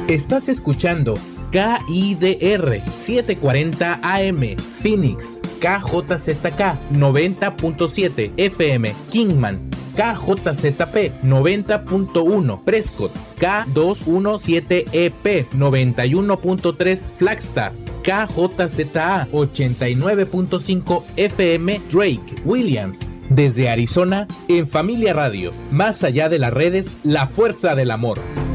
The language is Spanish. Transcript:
Estás escuchando KIDR 740 AM, Phoenix, KJZK 90.7 FM, Kingman, KJZP 90.1 Prescott, K217EP 91.3 Flagstaff, KJZA 89.5 FM Drake, Williams. Desde Arizona, en Familia Radio, más allá de las redes, la fuerza del amor.